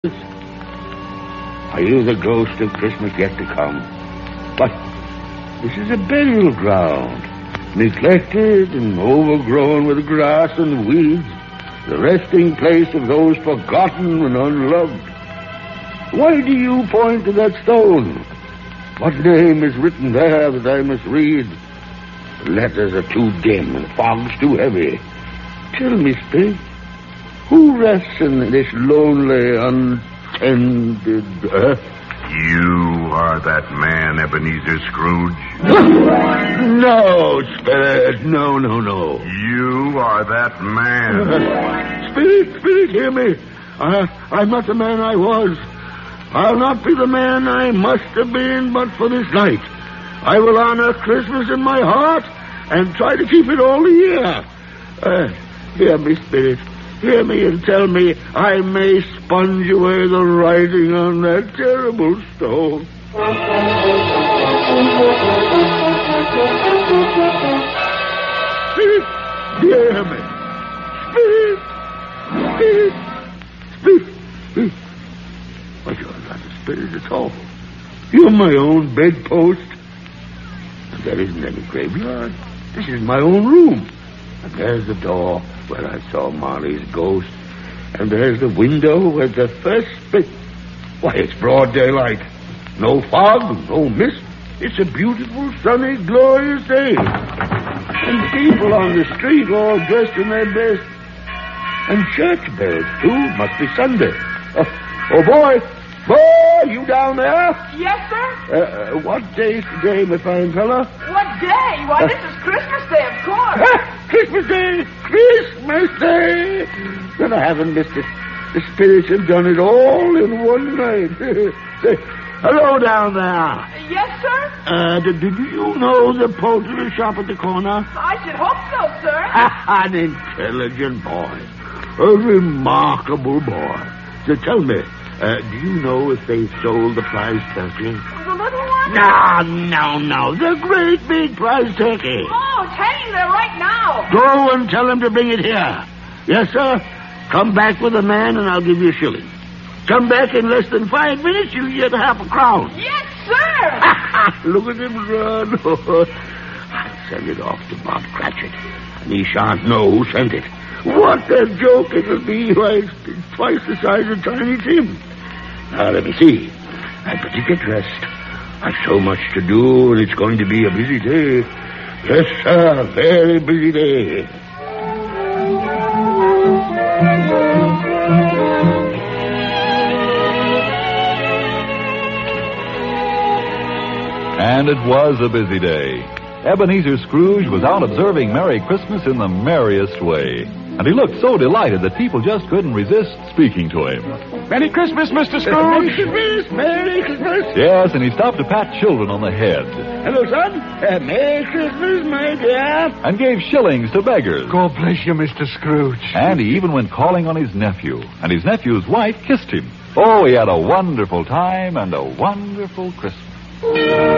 Are you the ghost of Christmas yet to come? But this is a burial ground, neglected and overgrown with grass and weeds, the resting place of those forgotten and unloved. Why do you point to that stone? What name is written there that I must read? The letters are too dim and fog's too heavy. Tell me, Spirit, who rests in this lonely, untended earth? You are that man, Ebenezer Scrooge? No, Spirit, no. You are that man. Spirit, hear me. I'm not the man I was. I'll not be the man I must have been but for this night. I will honor Christmas in my heart and try to keep it all the year. Hear me, Spirit. Hear me and tell me I may sponge away the writing on that terrible stone. Spirit, hear me. Spirit. But you're not a spirit at all. You're my own bedpost. And there isn't any graveyard. This is my own room. And there's the door where I saw Marley's ghost. And there's the window where the first split. Why, it's broad daylight. No fog, no mist. It's a beautiful, sunny, glorious day. And people on the street all dressed in their best. And church bells, too. Must be Sunday. Oh, boy! Boy, you down there? Yes, sir? What day's today, my fine fella? What day? Why, this is Christmas Day, of course. Christmas Day! Christmas Day! Then I haven't missed it. The spirits have done it all in one night. Say, hello down there. Yes, sir? Did you know the poultry shop at the corner? I should hope so, sir. An intelligent boy. A remarkable boy. So tell me, do you know if they sold the prize turkey? The little one? No. The great big prize turkey. Oh, it's hanging there right now. Go and tell him to bring it here. Yes, sir. Come back with a man and I'll give you a shilling. Come back in less than 5 minutes, you'll get half a crown. Yes, sir. Look at him run. I'll send it off to Bob Cratchit, and he shan't know who sent it. What a joke it'll be. Why, it's twice the size of Tiny Tim. Now, let me see. I'd better get dressed. I've so much to do, and it's going to be a busy day. Yes, sir, very busy day. And it was a busy day. Ebenezer Scrooge was out observing Merry Christmas in the merriest way. And he looked so delighted that people just couldn't resist speaking to him. Merry Christmas, Mr. Scrooge. Merry Christmas, Merry Christmas. Yes, and he stopped to pat children on the head. Hello, son. Merry Christmas, my dear. And gave shillings to beggars. God bless you, Mr. Scrooge. And he even went calling on his nephew. And his nephew's wife kissed him. Oh, he had a wonderful time and a wonderful Christmas.